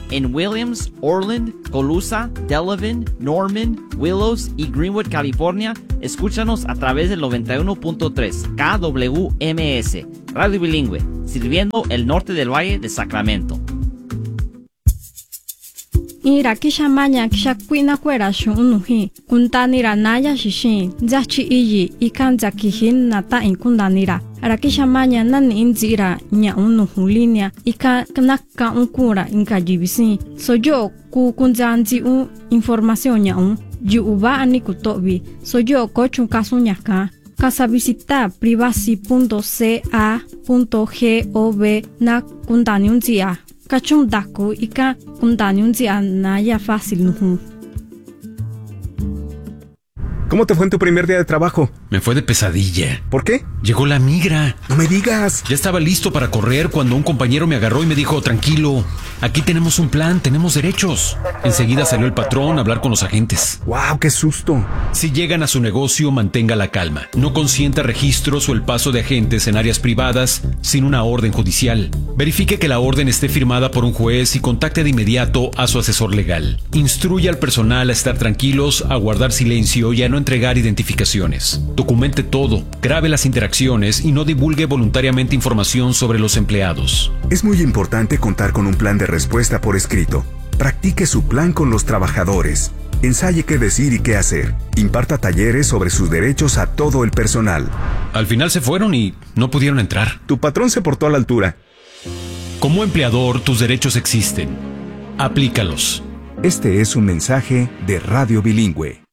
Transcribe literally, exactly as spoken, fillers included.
en Williams, Orland, Colusa, Delavan, Norman, Willows y Greenwood, California, escúchanos a través del noventa y uno punto tres K W M S, Radio Bilingüe, sirviendo el norte del Valle de Sacramento. Ira kisha maña kisha kuina kwera shunuhi kuntanira naya shishin zachi iyi ikanza kihin nata inkundanira arakisha maña nani inzira nya unuhu linia ika knaka unkura inka jibisi sojo ku kunzanzi un información nya un ji uba ani kutobi sojo kochun kasunyaka casa visita privacy punto c a punto gov na kundaniunzia Kachung daku ika kundaniunzi anaya fácil nuhu. ¿Cómo te fue en tu primer día de trabajo? Me fue de pesadilla. ¿Por qué? Llegó la migra. No me digas. Ya estaba listo para correr cuando un compañero me agarró y me dijo, tranquilo, aquí tenemos un plan, tenemos derechos. Enseguida salió el patrón a hablar con los agentes. ¡Wow, qué susto! Si llegan a su negocio, mantenga la calma. No consienta registros o el paso de agentes en áreas privadas sin una orden judicial. Verifique que la orden esté firmada por un juez y contacte de inmediato a su asesor legal. Instruya al personal a estar tranquilos, a guardar silencio y a no entregar identificaciones. Documente todo, grabe las interacciones y no divulgue voluntariamente información sobre los empleados. Es muy importante contar con un plan de respuesta por escrito. Practique su plan con los trabajadores. Ensaye qué decir y qué hacer. Imparta talleres sobre sus derechos a todo el personal. Al final se fueron y no pudieron entrar. Tu patrón se portó a la altura. Como empleador, tus derechos existen. Aplícalos. Este es un mensaje de Radio Bilingüe.